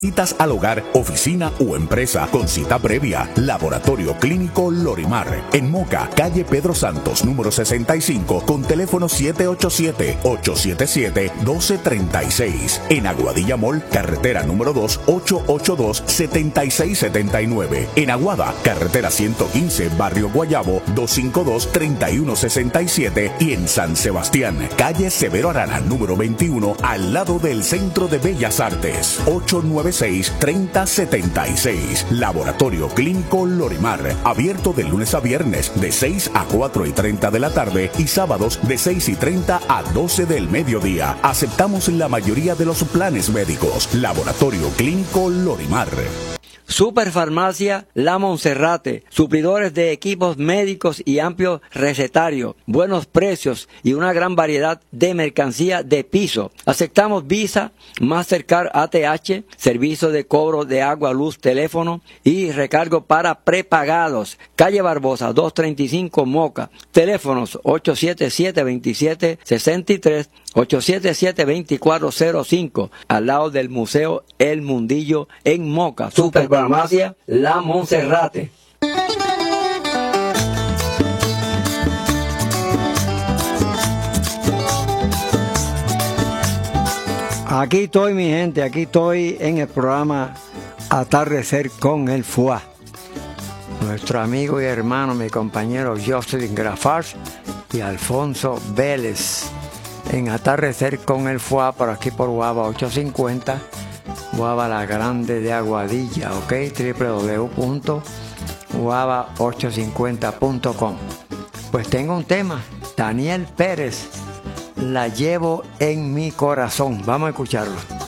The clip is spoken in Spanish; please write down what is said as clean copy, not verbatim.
Citas al hogar, oficina o empresa con cita previa. Laboratorio Clínico Lorimar. En Moca, calle Pedro Santos, número 65, con teléfono 787-877-1236. En Aguadilla Mall, carretera número 2, 882-7679. En Aguada, carretera 115, barrio Guayabo, 252-3167. Y en San Sebastián, calle Severo Arana, número 21, al lado del Centro de Bellas Artes. 896-3076. Laboratorio Clínico Lorimar. Abierto de lunes a viernes de 6 a 4:30 de la tarde y sábados de 6:30 a 12 del mediodía. Aceptamos la mayoría de los planes médicos. Laboratorio Clínico Lorimar. Superfarmacia La Monserrate, suplidores de equipos médicos y amplio recetario, buenos precios y una gran variedad de mercancía de piso. Aceptamos Visa, Mastercard, ATH, servicio de cobro de agua, luz, teléfono y recargo para prepagados. Calle Barbosa, 235 Moca. Teléfonos 877-2763, 877-2405, al lado del Museo El Mundillo en Moca. Superfarmacia La Monserrate. Aquí estoy, mi gente, aquí estoy en el programa Atardecer con el FUA. Nuestro amigo y hermano, mi compañero Jocelyn Grafars y Alfonso Vélez. En Atardecer con el FUA, por aquí por Guava 850, Guava la Grande de Aguadilla, ok, www.guava850.com. Pues tengo un tema, Daniel Pérez, La llevo en mi corazón. Vamos a escucharlo.